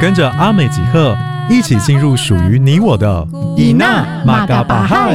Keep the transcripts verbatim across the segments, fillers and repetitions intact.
跟着阿美吉赫一起进入属于你我的伊娜马嘎巴嗨。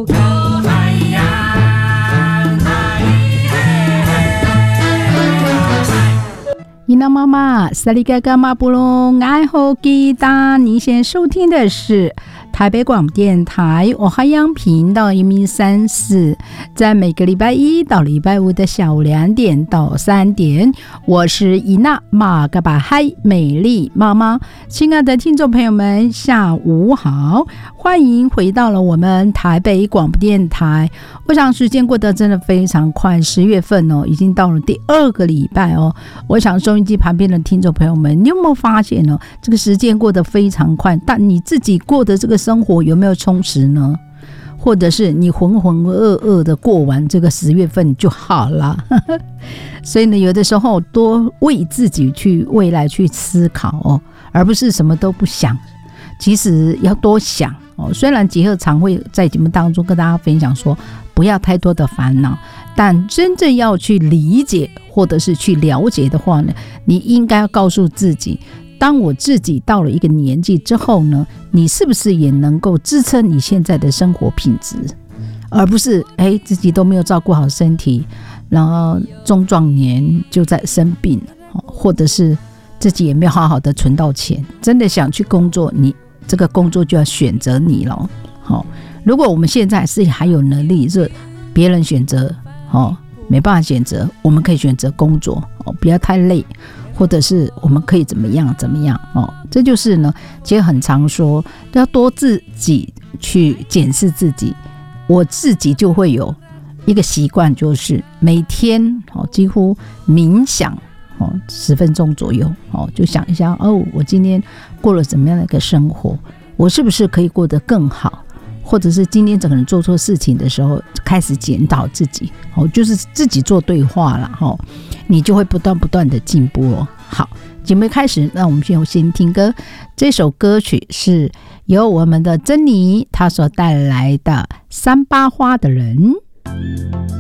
伊娜妈妈，萨利嘎嘎马布隆爱好吉达，你现在收听的是台北广播电台我海洋频道一米三四，在每个礼拜一到礼拜五的下午两点到三点，我是伊娜马嘎巴嗨美丽妈妈。亲爱的听众朋友们，下午好，欢迎回到了我们台北广播电台。我想时间过得真的非常快，十月份哦，已经到了第二个礼拜哦。我想收音机旁边的听众朋友们，你有没有发现呢？这个时间过得非常快，但你自己过的这个生活有没有充实呢？或者是你浑浑噩噩的过完这个十月份就好了？所以呢，有的时候多为自己去未来去思考哦，而不是什么都不想。其实要多想哦。虽然杰克常会在节目当中跟大家分享说，不要太多的烦恼，但真正要去理解或者是去了解的话呢，你应该要告诉自己，当我自己到了一个年纪之后呢，你是不是也能够支撑你现在的生活品质，而不是哎自己都没有照顾好身体，然后中壮年就在生病，或者是自己也没有好好的存到钱，真的想去工作，你这个工作就要选择你了。好，如果我们现在是还有能力，是别人选择，哦，没办法选择，我们可以选择工作，哦，不要太累，或者是我们可以怎么样怎么样，哦，这就是呢，其实很常说，要多自己去检视自己。我自己就会有一个习惯，就是每天，哦，几乎冥想，哦，十分钟左右，哦，就想一下，哦，我今天过了怎么样的一个生活，我是不是可以过得更好？或者是今天整个人做错事情的时候，开始检讨自己，哦，就是自己做对话了，哦，你就会不断不断的进步哦。好，节目开始，那我们先先听歌。这首歌曲是由我们的珍妮她所带来的《三八花的人》。